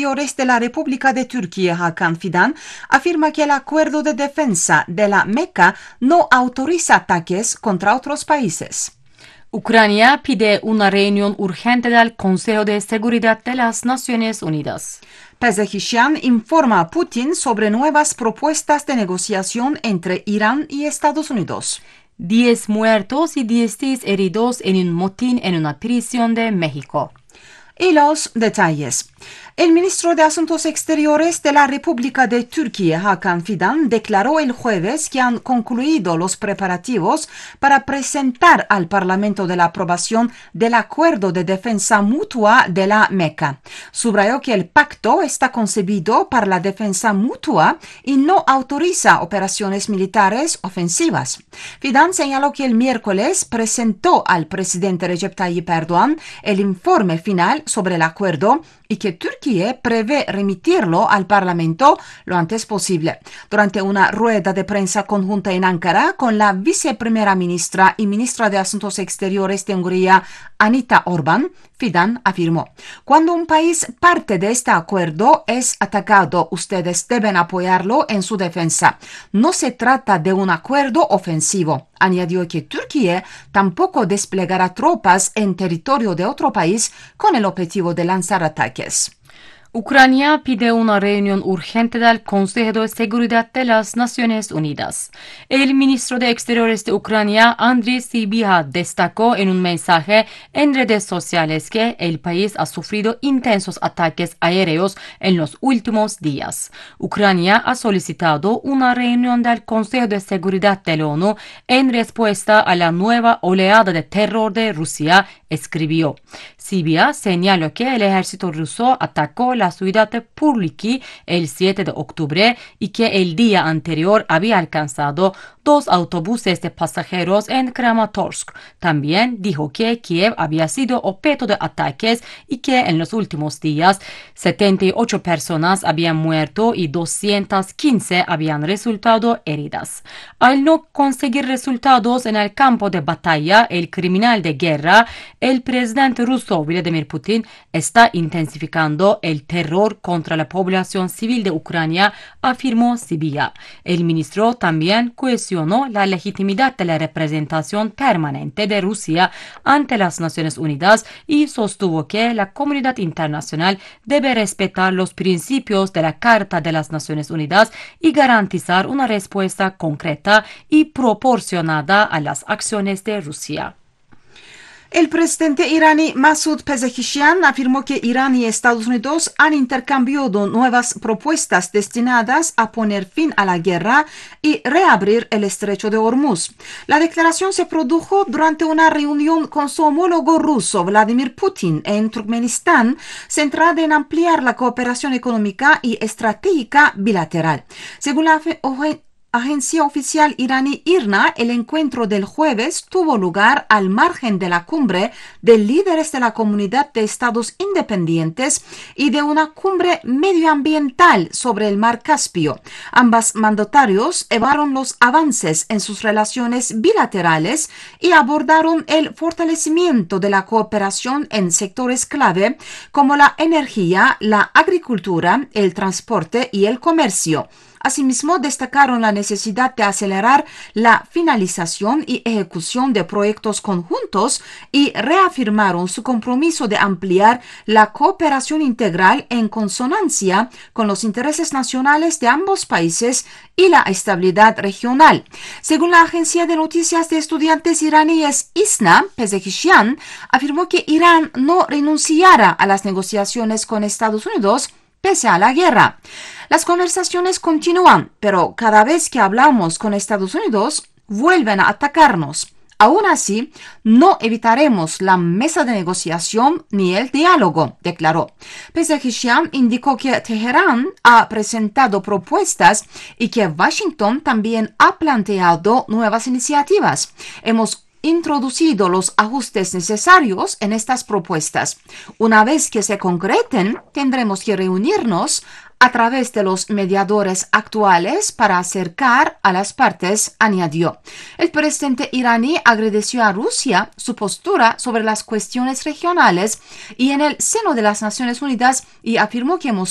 Exteriores de la República de Turquía, Hakan Fidan, afirma que el acuerdo de defensa de la Meca no autoriza ataques contra otros países. Ucrania pide una reunión urgente del Consejo de Seguridad de las Naciones Unidas. Pezeshkian informa a Putin sobre nuevas propuestas de negociación entre Irán y Estados Unidos. 10 muertos y 16 heridos en un motín en una prisión de México. Y los detalles. El ministro de Asuntos Exteriores de la República de Turquía, Hakan Fidan, declaró el jueves que han concluido los preparativos para presentar al Parlamento de la aprobación del Acuerdo de Defensa Mutua de la Meca. Subrayó que el pacto está concebido para la defensa mutua y no autoriza operaciones militares ofensivas. Fidan señaló que el miércoles presentó al presidente Recep Tayyip Erdoğan el informe final sobre el acuerdo y que Turquía prevé remitirlo al Parlamento lo antes posible. Durante una rueda de prensa conjunta en Ankara con la viceprimera ministra y ministra de Asuntos Exteriores de Hungría, Anita Orbán, Fidan afirmó: cuando un país parte de este acuerdo es atacado, ustedes deben apoyarlo en su defensa. No se trata de un acuerdo ofensivo. Añadió que Turquía tampoco desplegará tropas en territorio de otro país con el objetivo de lanzar ataques. Ucrania pide una reunión urgente del Consejo de Seguridad de las Naciones Unidas. El ministro de Exteriores de Ucrania, Andriy Sybiha, destacó en un mensaje en redes sociales que el país ha sufrido intensos ataques aéreos en los últimos días. Ucrania ha solicitado una reunión del Consejo de Seguridad de la ONU en respuesta a la nueva oleada de terror de Rusia, escribió. Sybiha señaló que el ejército ruso atacó la ciudad de Purliki el 7 de octubre y que el día anterior había alcanzado 2 autobuses de pasajeros en Kramatorsk. También dijo que Kiev había sido objeto de ataques y que en los últimos días 78 personas habían muerto y 215 habían resultado heridas. Al no conseguir resultados en el campo de batalla, el criminal de guerra, el presidente ruso Vladimir Putin, está intensificando el terror contra la población civil de Ucrania, afirmó Sybiha. El ministro también cuestionó la legitimidad de la representación permanente de Rusia ante las Naciones Unidas y sostuvo que la comunidad internacional debe respetar los principios de la Carta de las Naciones Unidas y garantizar una respuesta concreta y proporcionada a las acciones de Rusia. El presidente iraní Masoud Pezeshkian afirmó que Irán y Estados Unidos han intercambiado nuevas propuestas destinadas a poner fin a la guerra y reabrir el estrecho de Hormuz. La declaración se produjo durante una reunión con su homólogo ruso Vladimir Putin en Turkmenistán, centrada en ampliar la cooperación económica y estratégica bilateral. Según la agencia oficial iraní IRNA, el encuentro del jueves tuvo lugar al margen de la cumbre de líderes de la Comunidad de Estados Independientes y de una cumbre medioambiental sobre el Mar Caspio. Ambas mandatarios evaluaron los avances en sus relaciones bilaterales y abordaron el fortalecimiento de la cooperación en sectores clave como la energía, la agricultura, el transporte y el comercio. Asimismo, destacaron la necesidad de acelerar la finalización y ejecución de proyectos conjuntos y reafirmaron su compromiso de ampliar la cooperación integral en consonancia con los intereses nacionales de ambos países y la estabilidad regional. Según la agencia de noticias de estudiantes iraníes ISNA, Pezeshkian afirmó que Irán no renunciará a las negociaciones con Estados Unidos pese a la guerra. Las conversaciones continúan, pero cada vez que hablamos con Estados Unidos, vuelven a atacarnos. Aún así, no evitaremos la mesa de negociación ni el diálogo, declaró. Pezeshkian indicó que Teherán ha presentado propuestas y que Washington también ha planteado nuevas iniciativas. Hemos introducido los ajustes necesarios en estas propuestas. Una vez que se concreten, tendremos que reunirnos a través de los mediadores actuales para acercar a las partes, añadió. El presidente iraní agradeció a Rusia su postura sobre las cuestiones regionales y en el seno de las Naciones Unidas y afirmó que